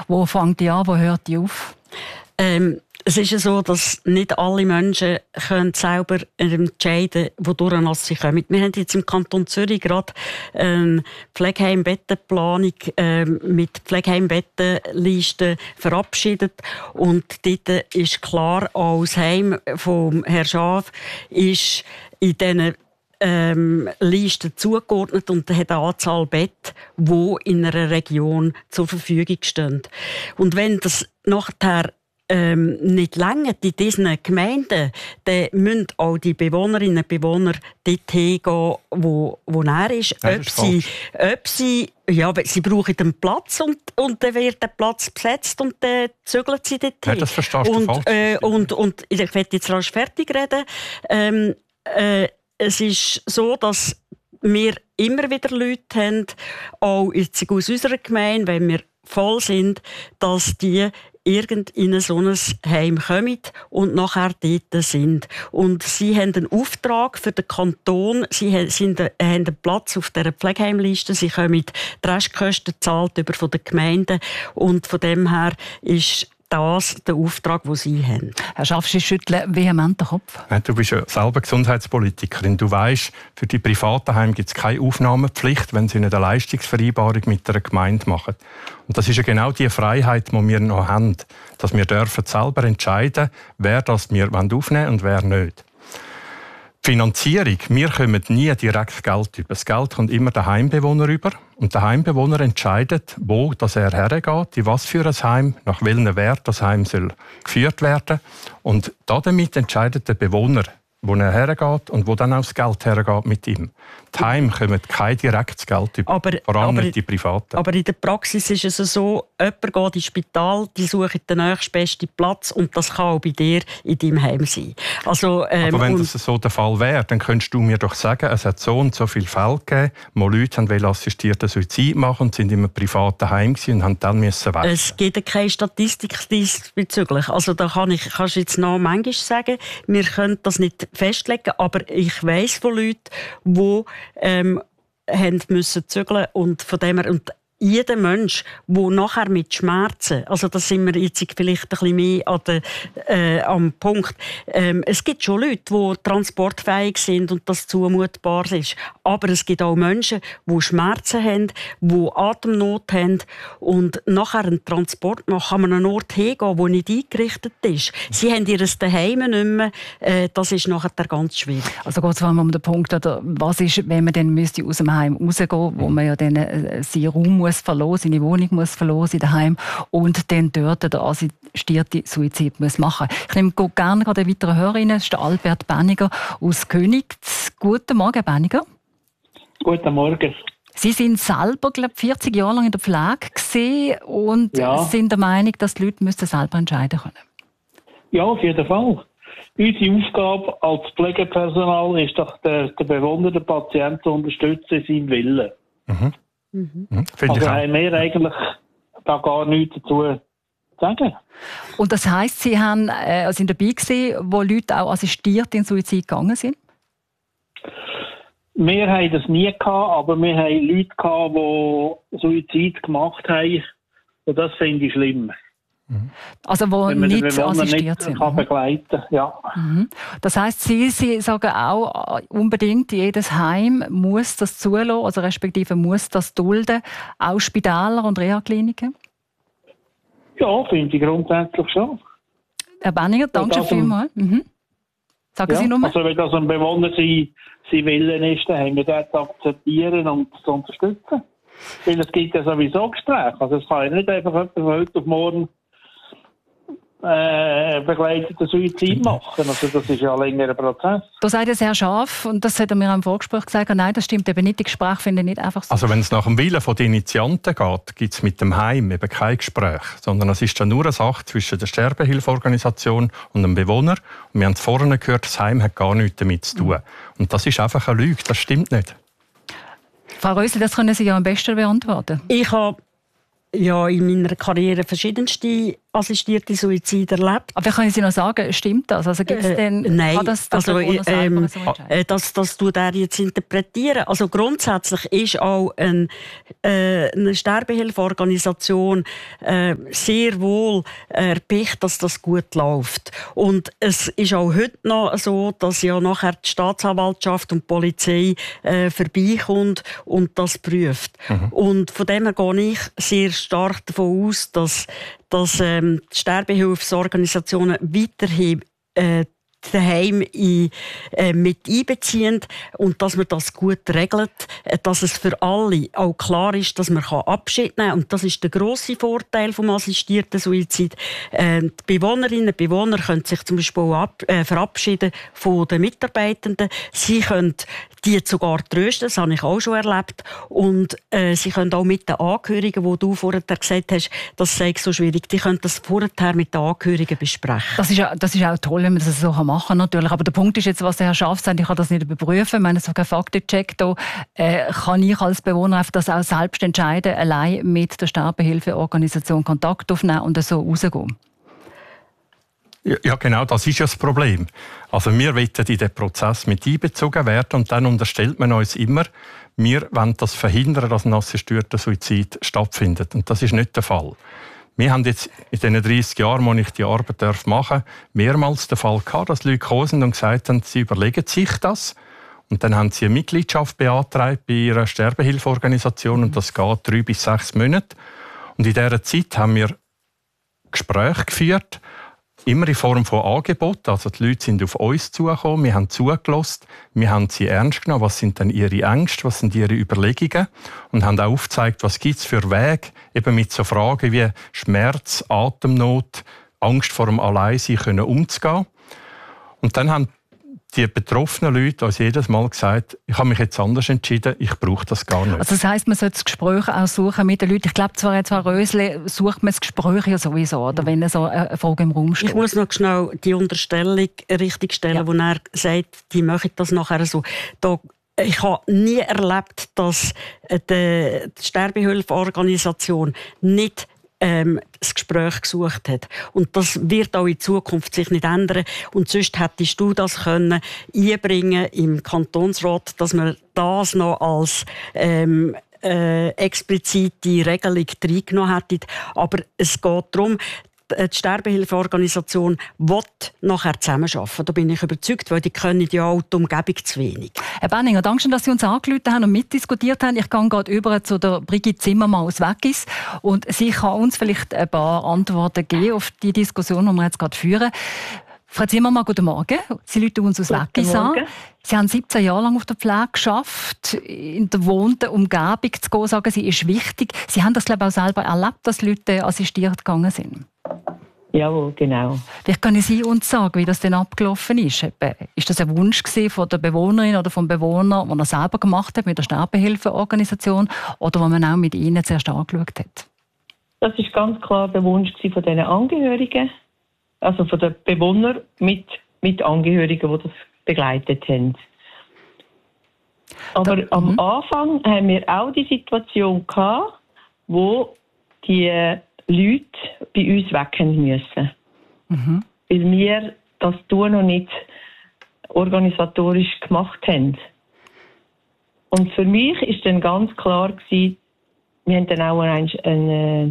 Wo fängt die an, wo hört die auf? Es ist ja so, dass nicht alle Menschen können selber entscheiden, wodurch sie kommen. Wir haben jetzt im Kanton Zürich gerade Pflegeheimbettenplanung mit Pflegeheimbettenlisten verabschiedet. Und dort ist klar, auch das Heim vom Herrn Schaaf ist in diesen Listen zugeordnet und hat eine Anzahl Betten, die in einer Region zur Verfügung stehen. Und wenn das nachher nicht länger in diesen Gemeinden, dann müssen auch die Bewohnerinnen und Bewohner dort hingehen, wo er ist. Sie brauchen den Platz und dann wird der Platz besetzt und dann zügeln sie dort hin. Das verstehst du falsch. Und ich werde jetzt rasch fertig reden. Es ist so, dass wir immer wieder Leute haben, auch jetzt aus unserer Gemeinde, wenn wir voll sind, dass die in so ein Heim kommen und nachher dort sind. Und sie haben einen Auftrag für den Kanton, sie haben einen Platz auf dieser Pflegeheimliste, sie kommen die Restkosten gezahlt über von den Gemeinden und von dem her ist das der Auftrag, den Sie haben. Herr Schaaf, Sie schütteln vehement den Kopf. Du bist ja selber Gesundheitspolitikerin. Du weisst, für die privaten Heime gibt es keine Aufnahmepflicht, wenn sie eine Leistungsvereinbarung mit einer Gemeinde machen. Und das ist ja genau die Freiheit, die wir noch haben, dass wir dürfen selber entscheiden, wer das wir aufnehmen wollen und wer nicht. Finanzierung. Wir kommen nie direkt Geld über. Das Geld kommt immer der Heimbewohner über. Und der Heimbewohner entscheidet, wo das er hergeht, in was für ein Heim, nach welchem Wert das Heim soll geführt werden. Und damit entscheidet der Bewohner, wo er hergeht und wo dann auch das Geld hergeht mit ihm. Die Heime kommen kein direktes Geld über, vor allem nicht die Privaten. Aber in der Praxis ist es so, jemand geht ins Spital, die suchen den nächstbesten Platz und das kann auch bei dir in deinem Heim sein. Also, aber wenn das so der Fall wäre, dann könntest du mir doch sagen, es hat so und so viele Fälle gegeben, wo Leute assistierten Suizid machen und sind in einem privaten Heim und haben dann wechseln. Es gibt keine Statistik diesbezüglich. Also da kannst du jetzt noch manchmal sagen, wir können das nicht festlegen, aber ich weiss von Leuten, die haben müssen zügeln und von dem her, und jeder Mensch, der nachher mit Schmerzen, also da sind wir jetzt vielleicht ein bisschen mehr am Punkt, es gibt schon Leute, die transportfähig sind und das zumutbar ist, aber es gibt auch Menschen, die Schmerzen haben, die Atemnot haben und nachher einen Transport machen, an einen Ort hingehen, der nicht eingerichtet ist. Sie haben ihr Zuhause nicht mehr, das ist nachher ganz schwierig. Also geht es vor allem um den Punkt, oder was ist, wenn man dann müsste aus dem Heim rausgehen, wo man ja dann seinen Raum muss verloren, seine Wohnung muss verloren sein daheim und dann dort der assistierte Suizid muss machen. Ich nehme gerne eine weitere Hörerin, das ist der Albert Benniger aus Königs. Guten Morgen, Benniger. Guten Morgen. Sie sind selber, glaube ich, 40 Jahre lang in der Pflege gewesen und sind der Meinung, dass die Leute selber entscheiden können. Ja, auf jeden Fall. Unsere Aufgabe als Pflegepersonal ist doch, der Bewohner, den Patienten zu unterstützen in seinem Willen. Also haben wir eigentlich da gar nichts dazu zu sagen. Und das heisst, Sie sind dabei gewesen, wo Leute auch assistiert in Suizid gegangen sind? Wir haben das nie gehabt, aber wir haben Leute gehabt, die Suizid gemacht haben. Und das finde ich schlimm. Also wo nicht assistiert sind. Kann begleiten, ja. Das heisst, Sie sagen auch, unbedingt jedes Heim muss das zulassen, also respektive muss das dulden, auch Spitäler und Reha-Kliniken? Ja, finde ich grundsätzlich schon. Herr Benniger, danke vielmals. Sagen Sie nochmal. Also wenn das ein Bewohner sein Willen ist, dann haben wir das zu akzeptieren und zu unterstützen. Weil es gibt ja sowieso Gespräche. Also es kann ja nicht einfach jemand von heute auf morgen begleiteten Suizid machen. Also das ist ja ein längerer Prozess. Da sagt es Herr Schaaf, und das hat er mir im Vorgespräch gesagt, nein, das stimmt eben nicht, die Gespräche finden nicht einfach so. Also wenn es nach dem Willen der Initianten geht, gibt es mit dem Heim eben kein Gespräch, sondern es ist dann nur eine Sache zwischen der Sterbehilfeorganisation und dem Bewohner. Und wir haben es vorhin gehört, das Heim hat gar nichts damit zu tun. Und das ist einfach eine Lüge, das stimmt nicht. Frau Rösli, das können Sie ja am besten beantworten. Ich habe in meiner Karriere verschiedenste assistierten Suizid erlebt. Aber kann ich Sie noch sagen, stimmt das? Also gibt's denn, nein, das tut er jetzt interpretieren. Also grundsätzlich ist auch eine Sterbehilfeorganisation sehr wohl erpicht, dass das gut läuft. Und es ist auch heute noch so, dass ja nachher die Staatsanwaltschaft und die Polizei vorbeikommt und das prüft. Und von dem her gehe ich sehr stark davon aus, dass die Sterbehilfsorganisationen weiterhin daheim mit einbeziehen und dass man das gut regelt, dass es für alle auch klar ist, dass man Abschied nehmen kann. Und das ist der grosse Vorteil vom assistierten Suizid. Die Bewohnerinnen und Bewohner können sich zum Beispiel auch verabschieden von den Mitarbeitenden. Sie können die sogar trösten, das habe ich auch schon erlebt. Und sie können auch mit den Angehörigen, wo du vorher gesagt hast, das sei so schwierig, die können das vorher mit den Angehörigen besprechen. Das ist auch toll, wenn man das so machen kann, natürlich. Aber der Punkt ist jetzt, was der Herr Schaff sagt, ich kann das nicht überprüfen. Ich meine, so kein Faktencheck da. Kann ich als Bewohner einfach das auch selbst entscheiden, allein mit der Sterbehilfeorganisation Kontakt aufnehmen und so rausgehen? Ja, genau, das ist ja das Problem. Also wir wollen in den Prozess mit einbezogen werden und dann unterstellt man uns immer, wir wollen das verhindern, dass ein assistierter Suizid stattfindet. Und das ist nicht der Fall. Wir haben jetzt in den 30 Jahren, wo ich die Arbeit machen darf, mehrmals den Fall gehabt, dass Leute gekommen sind und gesagt haben, sie überlegen sich das. Und dann haben sie eine Mitgliedschaft beantragt bei ihrer Sterbehilfeorganisation und das geht 3 bis 6 Monate. Und in dieser Zeit haben wir Gespräche geführt, immer in Form von Angeboten. Also die Leute sind auf uns zugekommen, wir haben zugelassen, wir haben sie ernst genommen, was sind denn ihre Ängste, was sind ihre Überlegungen und haben auch aufgezeigt, was gibt es für Wege, eben mit so Fragen wie Schmerz, Atemnot, Angst vor dem Alleinsein können umzugehen. Und dann haben die betroffenen Leute uns jedes Mal gesagt, ich habe mich jetzt anders entschieden, ich brauche das gar nicht. Also das heisst, man sollte das Gespräch auch suchen mit den Leuten. Ich glaube, zwar jetzt Rösle sucht man das Gespräch ja sowieso, oder wenn so eine Frage im Raum steht. Ich muss noch schnell die Unterstellung richtigstellen, wo er sagt, die machen das nachher so. Ich habe nie erlebt, dass die Sterbehilfeorganisation nicht das Gespräch gesucht hat. Und das wird auch in Zukunft sich nicht ändern. Und sonst hättest du das können einbringen im Kantonsrat, dass man das noch als explizite Regelung reingenommen hätte. Aber es geht darum, die Sterbehilfeorganisation will nachher zusammenarbeiten. Da bin ich überzeugt, weil die können ja auch die Umgebung zu wenig. Herr Benninger, danke schön, dass Sie uns angerufen haben und mitdiskutiert haben. Ich gehe gerade über zu der Brigitte Zimmermann aus Weggis und sie kann uns vielleicht ein paar Antworten geben auf die Diskussion, die wir jetzt gerade führen. Frau Zimmermann, guten Morgen. Sie rufen uns aus Weggis an. Sie haben 17 Jahre lang auf der Pflege geschafft, in der wohnten Umgebung zu gehen, sagen Sie, ist wichtig. Sie haben das, glaube ich, auch selber erlebt, dass Leute assistiert gegangen sind. Jawohl, genau. Wie können Sie uns sagen, wie das denn abgelaufen ist? Ist das ein Wunsch von der Bewohnerin oder vom Bewohner, den er selber gemacht hat mit der Sterbehilfeorganisation oder den man auch mit Ihnen zuerst angeschaut hat? Das ist ganz klar der Wunsch von den Angehörigen, also von den Bewohnern mit Angehörigen, die das begleitet haben. Aber am Anfang haben wir auch die Situation gehabt, wo die Leute bei uns weggehen müssen. Weil wir das noch nicht organisatorisch gemacht haben. Und für mich ist dann ganz klar gewesen, wir haben dann auch einen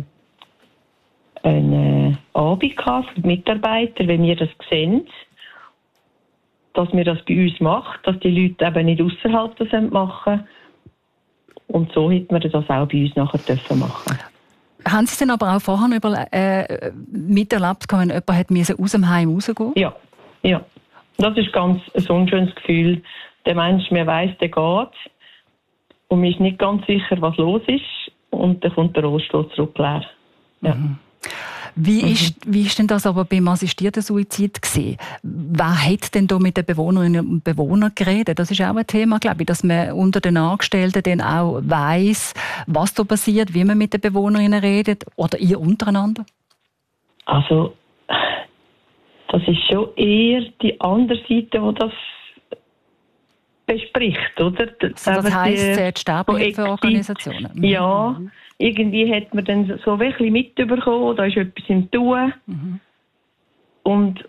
Abend gehabt für die Mitarbeiter, wenn wir das sehen, dass wir das bei uns machen, dass die Leute eben nicht außerhalb das machen. Und so hätten wir das auch bei uns nachher dürfen machen. Haben Sie es denn aber auch vorher miterlebt, wenn jemand aus dem Heim rausgehen musste? Ja. Das ist ganz ein unschönes Gefühl. Der Mensch, man weiss, der geht. Und man ist nicht ganz sicher, was los ist. Und dann kommt der Rollstuhl zurückleer. Ja. Wie ist denn das aber beim assistierten Suizid gewesen? Wer hat denn da mit den Bewohnerinnen und Bewohnern geredet? Das ist auch ein Thema, glaube ich, dass man unter den Angestellten dann auch weiss, was da passiert, wie man mit den Bewohnerinnen redet oder ihr untereinander? Also, das ist schon eher die andere Seite, wo das bespricht, oder? Das heisst, die Sterbehilfeorganisationen? Ja, irgendwie hat man dann so ein bisschen mitbekommen, da ist etwas im Tun. Und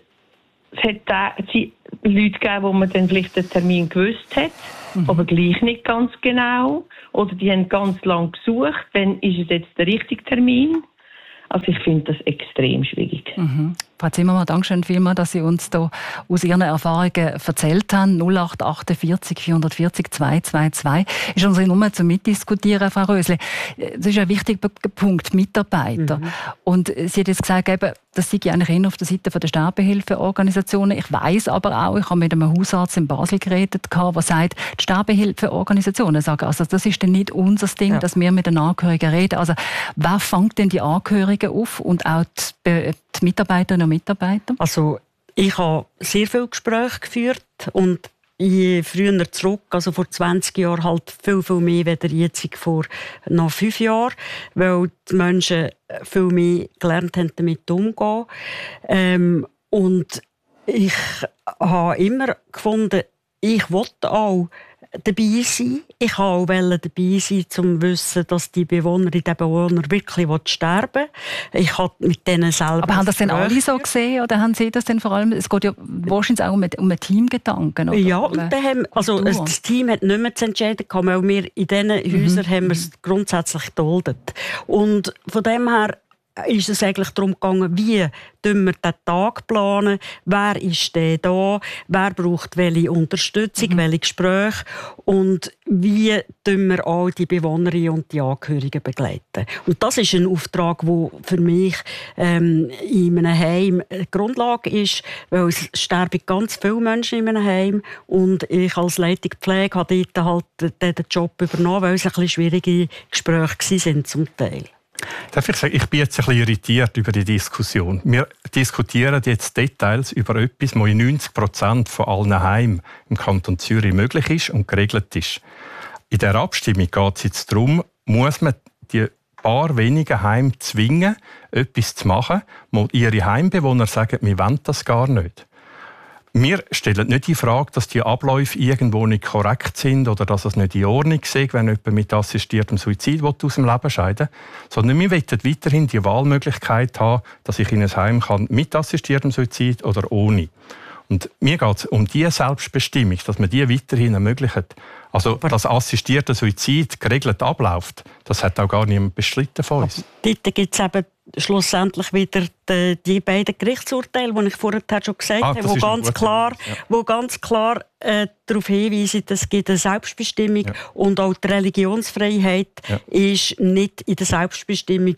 es hat Leute gegeben, wo man dann vielleicht den Termin gewusst hat, aber gleich nicht ganz genau. Oder die haben ganz lang gesucht, wann ist es jetzt der richtige Termin. Also ich finde das extrem schwierig. Frau Zimmermann, danke schön vielmals, dass Sie uns da aus Ihren Erfahrungen erzählt haben. 0848 440 222 ist unsere Nummer zum Mitdiskutieren, Frau Rösli. Das ist ein wichtiger Punkt, Mitarbeiter. Und Sie hat jetzt gesagt, eben, das sei eigentlich eher auf der Seite der Sterbehilfeorganisationen. Ich weiss aber auch, ich habe mit einem Hausarzt in Basel geredet, der sagt, die Sterbehilfeorganisationen sagen, also das ist dann nicht unser Ding, dass wir mit den Angehörigen reden. Also wer fängt denn die Angehörigen auf und auch die Mitarbeiterinnen und Mitarbeiter? Also ich habe sehr viele Gespräche geführt und je früher zurück, also vor 20 Jahren halt viel mehr als jetzt vor noch 5 Jahren, weil die Menschen viel mehr gelernt haben, damit umzugehen. Und ich habe immer gefunden, ich wollte auch dabei sein. Ich wollte auch dabei sein, um zu wissen, dass die Bewohnerinnen und Bewohner wirklich sterben wollen. Ich habe mit denen selber... Aber haben das denn alle so gesehen? Oder haben Sie das denn vor allem... Es geht ja wahrscheinlich auch um einen Teamgedanken. Oder? Ja, und dann haben, das Team hat nicht mehr zu entscheiden, weil wir in diesen Häusern haben wir es grundsätzlich geduldet. Und von dem her ist es eigentlich darum gegangen, wie wir den Tag planen, wer ist denn da, wer braucht welche Unterstützung, welche Gespräche und wie wir auch die Bewohnerinnen und die Angehörigen begleiten. Und das ist ein Auftrag, der für mich in einem Heim eine Grundlage ist, weil es sterben ganz viele Menschen in einem Heim und ich als Leitung Pflege habe dort halt den Job übernommen, weil es ein bisschen schwierige Gespräche waren zum Teil. Darf ich sagen, ich bin jetzt ein bisschen irritiert über die Diskussion. Wir diskutieren jetzt Details über etwas, was in 90% von allen Heimen im Kanton Zürich möglich ist und geregelt ist. In der Abstimmung geht es jetzt darum, muss man die paar wenigen Heime zwingen, etwas zu machen, wo ihre Heimbewohner sagen, wir wollen das gar nicht. Wir stellen nicht die Frage, dass die Abläufe irgendwo nicht korrekt sind oder dass es nicht in Ordnung ist, wenn jemand mit assistiertem Suizid aus dem Leben scheiden will, sondern wir wollen weiterhin die Wahlmöglichkeit haben, dass ich in ein Heim kann mit assistiertem Suizid oder ohne. Und mir geht es um die Selbstbestimmung, dass man die weiterhin ermöglicht. Also, dass assistierter Suizid geregelt abläuft, das hat auch gar niemand bestritten von uns. Dort gibt es eben schlussendlich wieder die beiden Gerichtsurteile, die ich vorher schon gesagt habe, wo ganz klar darauf hinweisen, dass es eine Selbstbestimmung und auch die Religionsfreiheit ist nicht in der Selbstbestimmung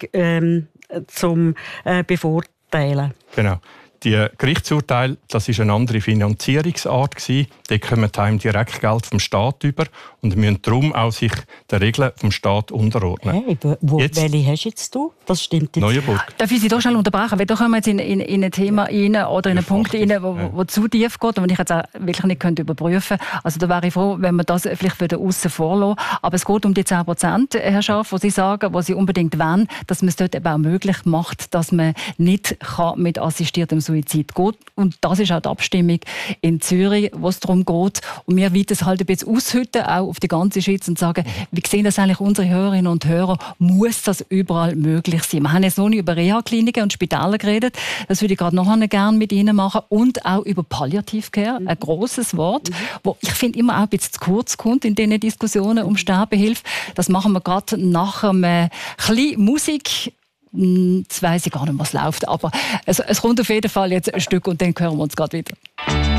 zum Bevorteilen. Genau. Die Gerichtsurteile, das war eine andere Finanzierungsart. Da kommen die Heime direkt Geld vom Staat über und müssen darum auch sich den Regeln vom Staat unterordnen. Hey, welche hast jetzt du? Das stimmt jetzt. Neuenburg. Darf ich Sie da schnell unterbrechen? Weil da kommen wir jetzt in ein Thema rein oder in einen Punkt rein, wo zu tief geht und den ich jetzt auch wirklich nicht überprüfen könnte. Also da wäre ich froh, wenn wir das vielleicht wieder aussen vorlassen. Aber es geht um die 10%, Herr Schaaf, wo Sie sagen, wo Sie unbedingt wollen, dass man es dort eben auch möglich macht, dass man nicht mit assistiertem Suizid geht. Und das ist auch die Abstimmung in Zürich, wo es darum geht. Und wir wollen es halt ein bisschen aushütten, auch auf die ganze Schweiz und sagen, wie sehen das eigentlich unsere Hörerinnen und Hörer? Muss das überall möglich sein? Wir haben jetzt noch nicht über Reha-Kliniken und Spitäler geredet. Das würde ich gerade noch gerne mit Ihnen machen. Und auch über Palliativcare, ein grosses Wort, wo ich finde immer auch ein bisschen zu kurz kommt in diesen Diskussionen um Sterbehilfe. Das machen wir gerade nach einem bisschen Musik. Jetzt weiss ich gar nicht, was läuft, aber es kommt auf jeden Fall jetzt ein Stück und dann hören wir uns gerade wieder.